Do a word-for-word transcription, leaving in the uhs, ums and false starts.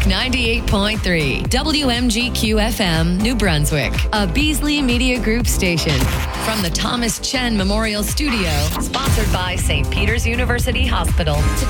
ninety-eight point three, W M G Q F M, New Brunswick, a Beasley Media Group station. From the Thomas Chen Memorial Studio, sponsored by Saint Peter's University Hospital.